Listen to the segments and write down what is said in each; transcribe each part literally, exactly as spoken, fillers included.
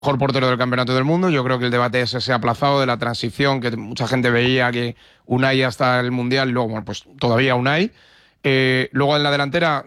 mejor portero del campeonato del mundo. Yo creo que el debate ese se ha aplazado de la transición, que mucha gente veía que Unai hasta el Mundial, luego, bueno, pues todavía Unai. Eh, luego en la delantera,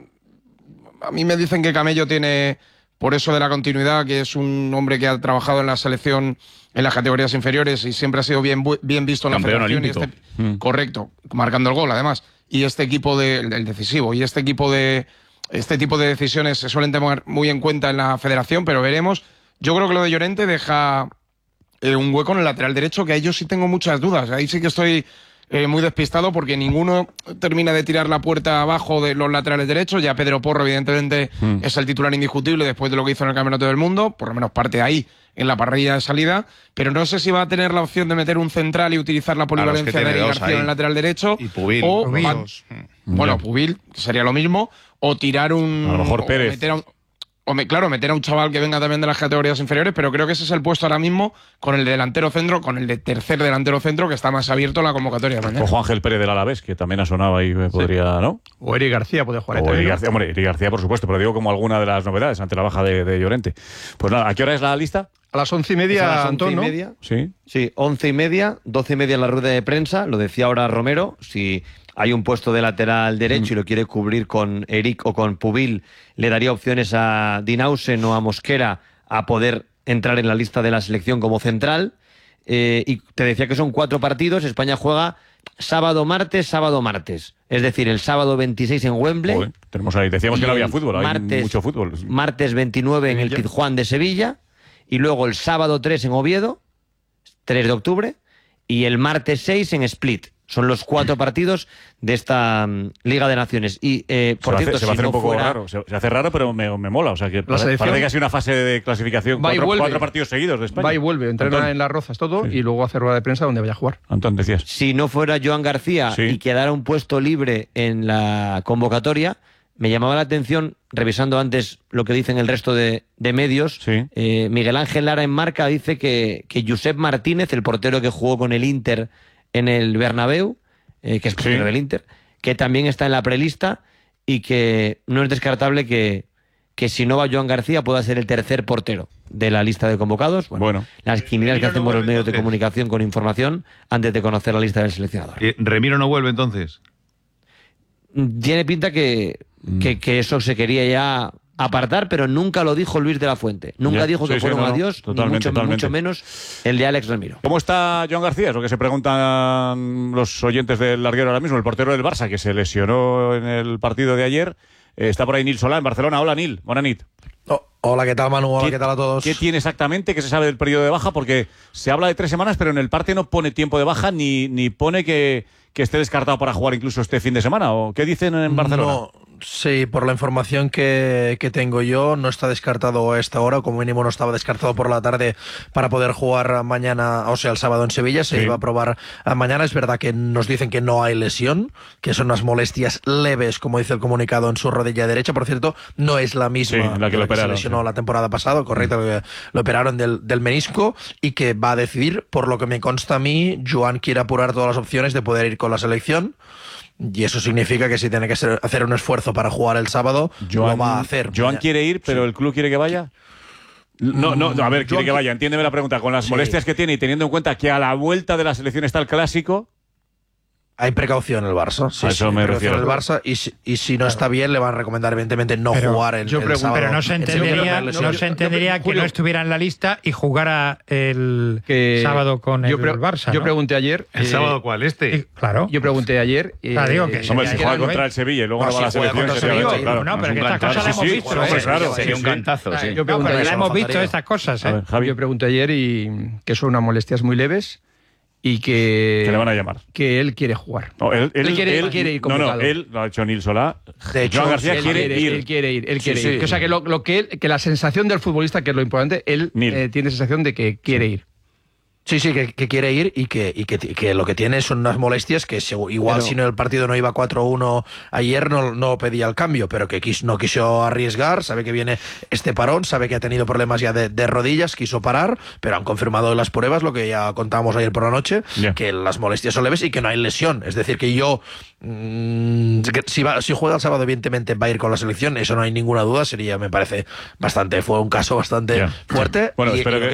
a mí me dicen que Camello tiene, por eso de la continuidad, que es un hombre que ha trabajado en la selección en las categorías inferiores y siempre ha sido bien, bien visto en la Campeón federación. olímpico. Y este, mm. Correcto, marcando el gol además. Y este equipo de, el decisivo, y este equipo de, este tipo de decisiones se suelen tomar muy en cuenta en la federación, pero veremos. Yo creo que lo de Llorente deja eh, un hueco en el lateral derecho, que ahí yo sí tengo muchas dudas. Ahí sí que estoy eh, muy despistado porque ninguno termina de tirar la puerta abajo de los laterales derechos. Ya Pedro Porro, evidentemente, mm. es el titular indiscutible después de lo que hizo en el Campeonato del Mundo, por lo menos parte ahí en la parrilla de salida, pero no sé si va a tener la opción de meter un central y utilizar la polivalencia de Eric García ahí en el lateral derecho. Y Pubil. O Pubil. Va, bueno, Pubil, que sería lo mismo, o tirar un... A lo mejor Pérez. O meter a un, O me, claro, meter a un chaval que venga también de las categorías inferiores, pero creo que ese es el puesto ahora mismo con el delantero centro, con el de tercer delantero centro, que está más abierto la convocatoria de mañana. O Juan Ángel Pérez del Alavés, que también ha sonado ahí, podría, sí. ¿no? O Eric García puede jugar. O Eric García, hombre, Eric García, por supuesto, pero digo como alguna de las novedades ante la baja de, de Llorente. Pues nada, ¿a qué hora es la lista? A las once y media, a las once Antón, y ¿no? media. Sí. Sí, once y media, doce y media en la rueda de prensa, lo decía ahora Romero, si hay un puesto de lateral derecho mm. y lo quiere cubrir con Eric o con Pubil, le daría opciones a Dinausen o a Mosquera a poder entrar en la lista de la selección como central. Eh, y te decía que son cuatro partidos, España juega sábado, martes, sábado, martes. Es decir, el sábado veintiséis en Wembley. Joder, tenemos ahí, decíamos que no había fútbol, martes, hay mucho fútbol. Martes veintinueve en el Pizjuán de Sevilla. Y luego el sábado tres en Oviedo, tres de octubre, y el martes seis en Split. Son los cuatro partidos de esta um, Liga de Naciones. Y, eh, por se cierto, hace, se va a si hacer no un poco fuera... raro. Se, se hace raro, pero me, me mola. O sea, que parece, parece que ha sido una fase de clasificación. Va y Cuatro, vuelve. cuatro partidos seguidos de España. Va y vuelve. Entrena Antón. en Las Rozas todo Sí. y luego hace rueda de prensa donde vaya a jugar. Antón, decías. Si no fuera Joan García Sí. y quedara un puesto libre en la convocatoria, me llamaba la atención, revisando antes lo que dicen el resto de, de medios, Sí. eh, Miguel Ángel Lara en Marca dice que, que Josep Martínez, el portero que jugó con el Inter en el Bernabéu, eh, que es portero Sí. del Inter, que también está en la prelista y que no es descartable que, que si no va Joan García pueda ser el tercer portero de la lista de convocados. Bueno, Bueno. las quinielas que Remiro no hacemos los vuelve, medios de entonces. comunicación con información antes de conocer la lista del seleccionador. Eh, Remiro no vuelve entonces. Tiene pinta que, que, que eso se quería ya apartar, pero nunca lo dijo Luis de la Fuente. Nunca Ya, dijo sí, que sí, fueron no, no, adiós, ni totalmente, mucho, totalmente. mucho menos el de Alex Remiro. ¿Cómo está Joan García? Es lo que se preguntan los oyentes del larguero ahora mismo. El portero del Barça, que se lesionó en el partido de ayer. Eh, está por ahí Nil Solá, en Barcelona. Hola, Nil. Buena nit. Oh, hola, ¿qué tal, Manu? Hola, ¿Qué, ¿qué tal a todos? ¿Qué tiene exactamente? ¿Qué se sabe del periodo de baja? Porque se habla de tres semanas, pero en el parte no pone tiempo de baja ni, ni pone que, que esté descartado para jugar incluso este fin de semana. ¿O qué dicen en Barcelona? No, sí, por la información que, que tengo yo, no está descartado a esta hora, como mínimo no estaba descartado por la tarde para poder jugar mañana, o sea, el sábado en Sevilla, se Sí. iba a probar mañana. Es verdad que nos dicen que no hay lesión, que son unas molestias leves, como dice el comunicado, en su rodilla derecha. Por cierto, no es la misma Sí, la que lo operaron, se lesionó sí. la temporada pasada, correcto, que lo operaron del, del menisco, y que va a decidir, por lo que me consta a mí, Joan quiere apurar todas las opciones de poder ir con la selección. Y eso significa que si tiene que ser, hacer un esfuerzo para jugar el sábado, Joan, lo va a hacer. Joan quiere ir, pero Sí. el club quiere que vaya. No, no, no, a ver, quiere Joan que vaya. Entiéndeme la pregunta. Con las Sí. molestias que tiene y teniendo en cuenta que a la vuelta de la selección está el clásico. Hay precaución en el Barça. Sí, A eso sí, me hay precaución refiero. en el Barça, y si, y si no está bien, le van a recomendar evidentemente no Pero jugar el, yo el pregunto- sábado. Pero no se En entendería, Sevilla, no lesión. se entendería que Julio, no estuviera en la lista y jugara el Que sábado con el yo pre- Barça. Yo ¿no? pregunté ayer. ¿El eh, sábado cuál? ¿Este? y- claro. Yo pregunté ayer. eh, Ah, digo que sí. Hombre, ya si queda juega nueve. contra el Sevilla y luego No, no va a la si juega selección, contra sería Sevilla, ocho, claro. no, pero es que un estas cantazo. cosas las Sí, hemos sí, visto. no, hombre, ¿eh? claro. Sería un Sí, sí. cantazo, sí. Yo No, pregunté pero ayer, ya hemos visto faltaría. estas cosas, A ¿eh? ver, Javi, yo pregunté ayer y que son unas molestias muy leves y que, que le van a llamar. que él quiere jugar. No, él, él, Él quiere- él- él quiere ir No, no, convocado. él lo ha hecho Nil Solá. De hecho, Joan García él quiere, quiere ir. Él quiere ir, él Sí, quiere sí. ir. Que, o sea, que, lo, lo que, él, que la sensación del futbolista, que es lo importante, él Nil. eh, tiene sensación de que quiere ir. Sí, sí, que, que quiere ir y que, y que, que lo que tiene son unas molestias que se- igual Pero- si no el partido no iba cuatro uno ayer no, no pedía el cambio, pero que quis- no quiso arriesgar, sabe que viene este parón, sabe que ha tenido problemas ya de, de rodillas, quiso parar, pero han confirmado en las pruebas lo que ya contábamos ayer por la noche, Ya. que las molestias son leves y que no hay lesión. Es decir, que yo, mm, que si, va, si juega el sábado evidentemente va a ir con la selección, eso no hay ninguna duda, sería, me parece, bastante, fue un caso bastante Ya. fuerte. Bueno, y- espero y que